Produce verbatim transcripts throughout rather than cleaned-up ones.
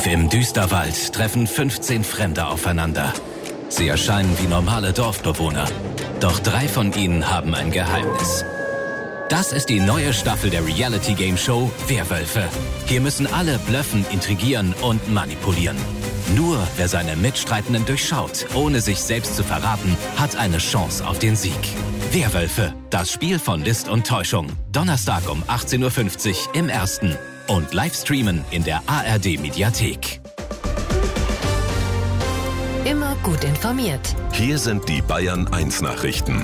Tief im Düsterwald treffen fünfzehn Fremde aufeinander. Sie erscheinen wie normale Dorfbewohner. Doch drei von ihnen haben ein Geheimnis. Das ist die neue Staffel der Reality-Game-Show Werwölfe. Hier müssen alle blöffen, intrigieren und manipulieren. Nur wer seine Mitstreitenden durchschaut, ohne sich selbst zu verraten, hat eine Chance auf den Sieg. Werwölfe, das Spiel von List und Täuschung. Donnerstag um achtzehn Uhr fünfzig im Ersten. Und live streamen in der A R D-Mediathek. Immer gut informiert. Hier sind die Bayern eins Nachrichten.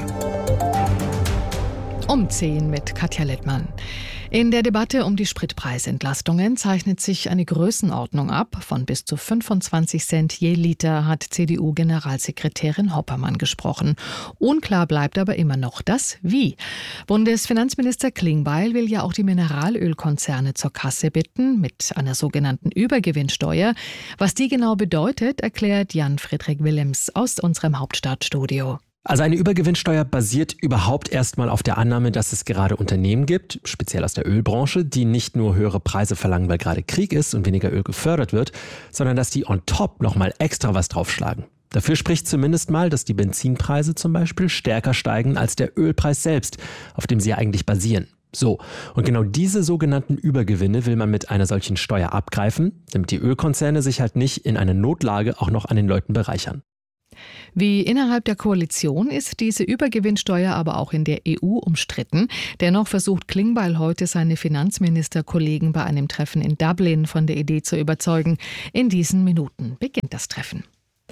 Um zehn mit Katja Littmann. In der Debatte um die Spritpreisentlastungen zeichnet sich eine Größenordnung ab. Von bis zu fünfundzwanzig Cent je Liter hat C D U-Generalsekretärin Hoppermann gesprochen. Unklar bleibt aber immer noch das Wie. Bundesfinanzminister Klingbeil will ja auch die Mineralölkonzerne zur Kasse bitten mit einer sogenannten Übergewinnsteuer. Was die genau bedeutet, erklärt Jan-Friedrich Willems aus unserem Hauptstadtstudio. Also eine Übergewinnsteuer basiert überhaupt erstmal auf der Annahme, dass es gerade Unternehmen gibt, speziell aus der Ölbranche, die nicht nur höhere Preise verlangen, weil gerade Krieg ist und weniger Öl gefördert wird, sondern dass die on top nochmal extra was draufschlagen. Dafür spricht zumindest mal, dass die Benzinpreise zum Beispiel stärker steigen als der Ölpreis selbst, auf dem sie ja eigentlich basieren. So, und genau diese sogenannten Übergewinne will man mit einer solchen Steuer abgreifen, damit die Ölkonzerne sich halt nicht in einer Notlage auch noch an den Leuten bereichern. Wie innerhalb der Koalition ist diese Übergewinnsteuer aber auch in der E U umstritten. Dennoch versucht Klingbeil heute seine Finanzministerkollegen bei einem Treffen in Dublin von der Idee zu überzeugen. In diesen Minuten beginnt das Treffen.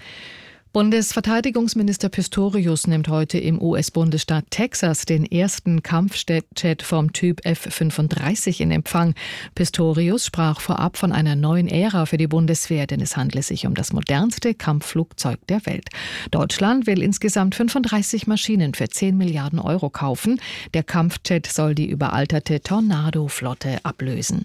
Bundesverteidigungsminister Pistorius nimmt heute im U S-Bundesstaat Texas den ersten Kampfjet vom Typ F fünfunddreißig in Empfang. Pistorius sprach vorab von einer neuen Ära für die Bundeswehr, denn es handle sich um das modernste Kampfflugzeug der Welt. Deutschland will insgesamt fünfunddreißig Maschinen für zehn Milliarden Euro kaufen. Der Kampfjet soll die überalterte Tornado-Flotte ablösen.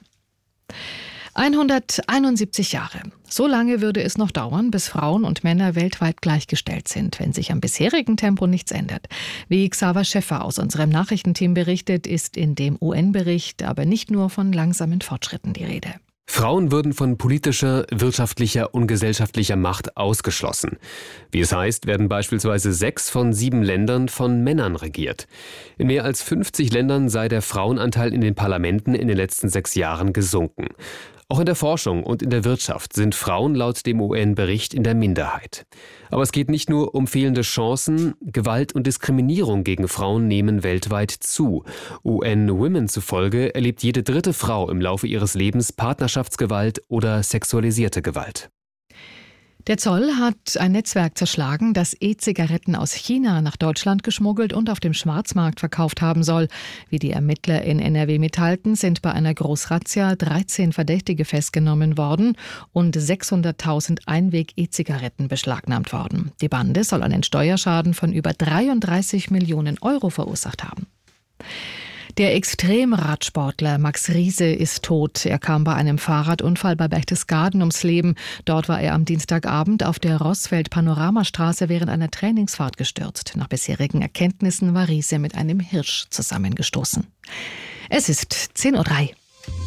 hunderteinundsiebzig Jahre. So lange würde es noch dauern, bis Frauen und Männer weltweit gleichgestellt sind, wenn sich am bisherigen Tempo nichts ändert. Wie Xaver Schäffer aus unserem Nachrichtenteam berichtet, ist in dem U N-Bericht aber nicht nur von langsamen Fortschritten die Rede. Frauen würden von politischer, wirtschaftlicher und gesellschaftlicher Macht ausgeschlossen. Wie es heißt, werden beispielsweise sechs von sieben Ländern von Männern regiert. In mehr als fünfzig Ländern sei der Frauenanteil in den Parlamenten in den letzten sechs Jahren gesunken. Auch in der Forschung und in der Wirtschaft sind Frauen laut dem U N-Bericht in der Minderheit. Aber es geht nicht nur um fehlende Chancen, Gewalt und Diskriminierung gegen Frauen nehmen weltweit zu. U N Women zufolge erlebt jede dritte Frau im Laufe ihres Lebens Partnerschaftsgewalt oder sexualisierte Gewalt. Der Zoll hat ein Netzwerk zerschlagen, das E-Zigaretten aus China nach Deutschland geschmuggelt und auf dem Schwarzmarkt verkauft haben soll. Wie die Ermittler in N R W mitteilten, sind bei einer Großrazzia dreizehn Verdächtige festgenommen worden und sechshunderttausend Einweg-E-Zigaretten beschlagnahmt worden. Die Bande soll einen Steuerschaden von über dreiunddreißig Millionen Euro verursacht haben. Der Extremradsportler Max Riese ist tot. Er kam bei einem Fahrradunfall bei Berchtesgaden ums Leben. Dort war er am Dienstagabend auf der Rossfeld-Panoramastraße während einer Trainingsfahrt gestürzt. Nach bisherigen Erkenntnissen war Riese mit einem Hirsch zusammengestoßen. Es ist zehn Uhr drei.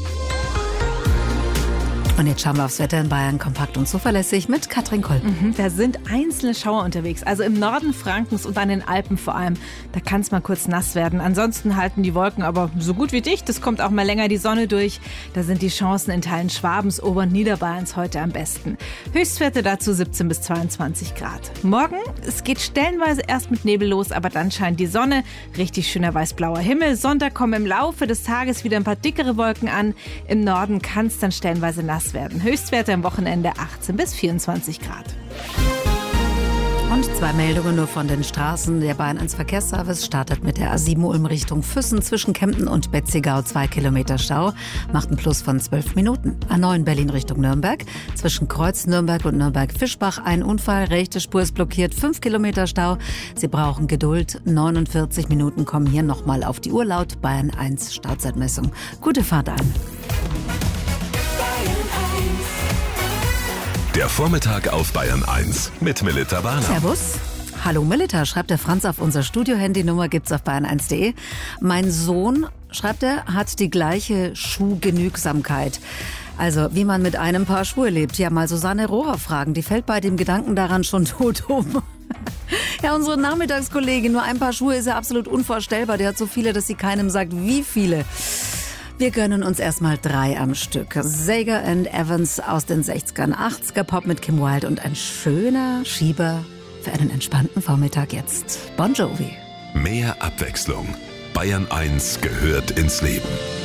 Und jetzt schauen wir aufs Wetter in Bayern, kompakt und zuverlässig mit Katrin Koll. Mhm, da sind einzelne Schauer unterwegs, also im Norden Frankens und an den Alpen vor allem. Da kann es mal kurz nass werden. Ansonsten halten die Wolken aber so gut wie dicht. Es kommt auch mal länger die Sonne durch. Da sind die Chancen in Teilen Schwabens, Ober- und Niederbayerns heute am besten. Höchstwerte dazu siebzehn bis zweiundzwanzig Grad. Morgen, es geht stellenweise erst mit Nebel los, aber dann scheint die Sonne. Richtig schöner weiß-blauer Himmel. Sonntag kommen im Laufe des Tages wieder ein paar dickere Wolken an. Im Norden kann es dann stellenweise nass werden. Höchstwerte am Wochenende achtzehn bis vierundzwanzig Grad. Und zwei Meldungen nur von den Straßen. Der Bayern eins Verkehrsservice startet mit der A sieben Ulm Richtung Füssen zwischen Kempten und Betzigau zwei Kilometer Stau. Macht einen Plus von zwölf Minuten. A neun Berlin Richtung Nürnberg. Zwischen Kreuz Nürnberg und Nürnberg-Fischbach ein Unfall. Rechte Spur ist blockiert. fünf Kilometer Stau. Sie brauchen Geduld. neunundvierzig Minuten kommen hier nochmal auf die Uhr laut Bayern eins Startzeitmessung. Gute Fahrt an. Der Vormittag auf Bayern eins mit Melita Barner. Servus. Hallo Melita, schreibt der Franz auf unser Studio-Handynummer, gibt's auf bayern eins punkt de. Mein Sohn, schreibt er, hat die gleiche Schuhgenügsamkeit. Also, wie man mit einem Paar Schuhe lebt. Ja, mal Susanne Rohrer fragen. Die fällt bei dem Gedanken daran schon tot um. Ja, unsere Nachmittagskollegin, nur ein Paar Schuhe ist ja absolut unvorstellbar. Der hat so viele, dass sie keinem sagt, wie viele. Wir gönnen uns erstmal drei am Stück. Sager and Evans aus den sechzigern, achtziger Pop mit Kim Wilde und ein schöner Schieber für einen entspannten Vormittag jetzt. Bon Jovi. Mehr Abwechslung. Bayern eins gehört ins Leben.